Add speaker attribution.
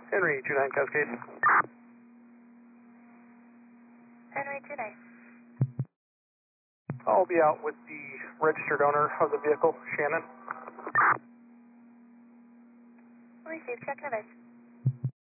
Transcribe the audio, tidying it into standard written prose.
Speaker 1: Henry 29 Cascade.
Speaker 2: Henry 29.
Speaker 1: I'll be out with the registered owner of the vehicle, Shannon.
Speaker 2: Received, check and advise.